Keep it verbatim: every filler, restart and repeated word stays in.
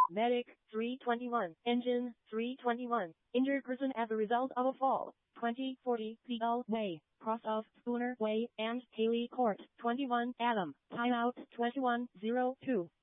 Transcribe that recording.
Medic, three twenty-one. Engine, three twenty-one. Injured person as a result of a fall. twenty forty C L Way, cross of Spooner Way and Haley Court. twenty-one Adam. Timeout twenty-one oh two.